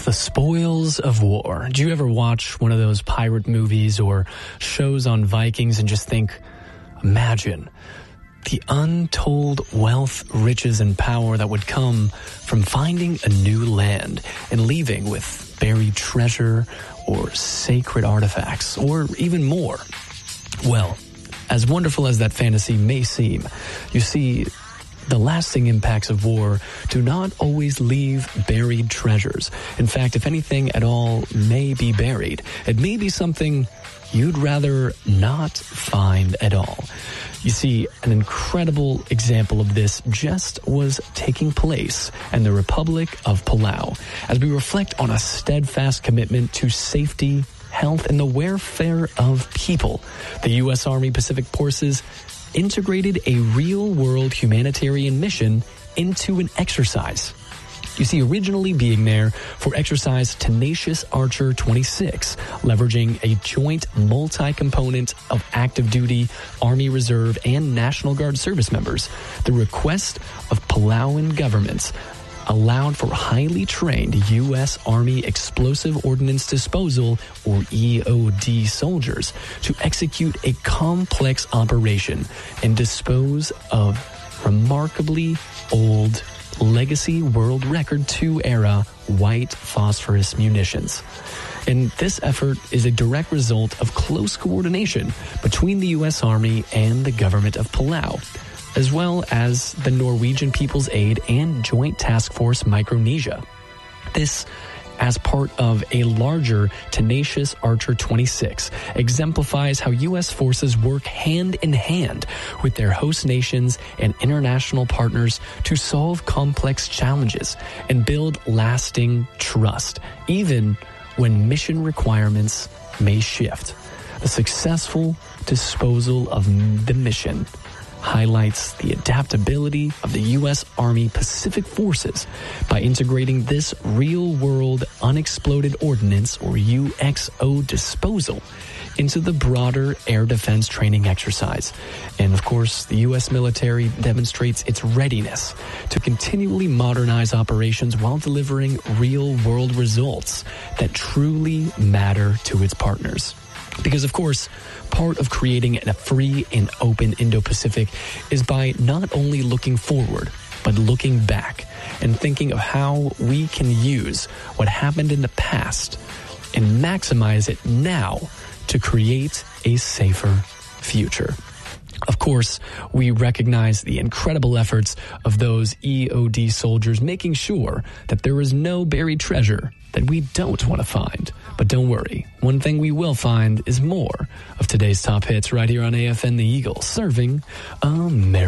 The spoils of war. Do you ever watch one of those pirate movies or shows on Vikings and just think, imagine the untold wealth, riches, and power that would come from finding a new land and leaving with buried treasure or sacred artifacts or even more? Well, as wonderful as that fantasy may seem, you see, the lasting impacts of war do not always leave buried treasures. In fact, if anything at all may be buried, it may be something you'd rather not find at all. You see, an incredible example of this just was taking place in the Republic of Palau as we reflect on a steadfast commitment to safety, health, and the welfare of people. The U.S. Army Pacific Forces integrated a real-world humanitarian mission into an exercise. You see, originally being there for exercise Tenacious Archer 26, leveraging a joint multi-component of active duty, Army Reserve, and National Guard service members, the request of Palauan governments allowed for highly trained U.S. Army Explosive Ordnance Disposal, or EOD, soldiers to execute a complex operation and dispose of remarkably old legacy world record 2 era white phosphorus munitions. And this effort is a direct result of close coordination between the U.S. Army and the government of Palau, as well as the Norwegian People's Aid and Joint Task Force Micronesia. This as part of a larger Tenacious Archer 26 exemplifies how U.S. forces work hand in hand with their host nations and international partners to solve complex challenges and build lasting trust, even when mission requirements may shift. The successful disposal of the mission highlights the adaptability of the U.S. Army Pacific Forces by integrating this real-world unexploded ordnance, or UXO, disposal into the broader air defense training exercise. And of course, the U.S. military demonstrates its readiness to continually modernize operations while delivering real-world results that truly matter to its partners. Because, of course, part of creating a free and open Indo-Pacific is by not only looking forward, but looking back and thinking of how we can use what happened in the past and maximize it now to create a safer future. Of course, we recognize the incredible efforts of those EOD soldiers making sure that there is no buried treasure that we don't want to find. But don't worry, one thing we will find is more of today's top hits right here on AFN The Eagle, serving America.